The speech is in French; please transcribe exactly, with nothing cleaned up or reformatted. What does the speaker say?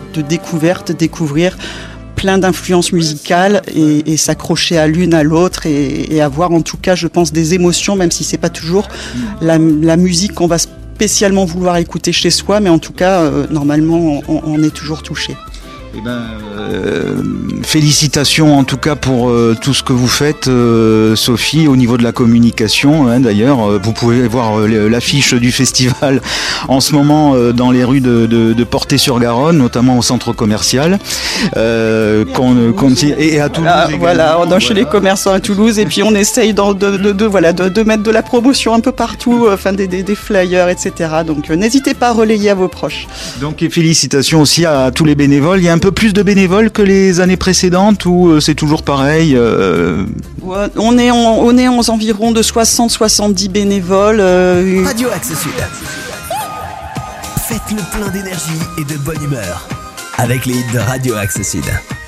de découverte, découvrir plein d'influences musicales et, et s'accrocher à l'une à l'autre et, et avoir en tout cas, je pense, des émotions, même si c'est pas toujours la, la musique qu'on va spécialement vouloir écouter chez soi, mais en tout cas, euh, normalement, on, on est toujours touché. Eh ben, euh, félicitations en tout cas pour euh, tout ce que vous faites, euh, Sophie, au niveau de la communication. Hein, d'ailleurs, euh, vous pouvez voir euh, l'affiche du festival en ce moment euh, dans les rues de, de, de Portet-sur-Garonne, notamment au centre commercial. Euh, et, qu'on, qu'on, et à Toulouse. Voilà, voilà, on a chez les commerçants à Toulouse, et puis on essaye de, de, de, de, voilà, de, de mettre de la promotion un peu partout, enfin des, des, des flyers, et cetera. Donc euh, n'hésitez pas à relayer à vos proches. Donc et félicitations aussi à tous les bénévoles. Il y a un peu plus de bénévoles que les années précédentes ou euh, c'est toujours pareil euh... ouais, on, est en, on est aux environs de soixante à soixante-dix bénévoles. Euh... Radio Axe Sud. Faites le plein d'énergie et de bonne humeur avec les hits de Radio Axe Sud.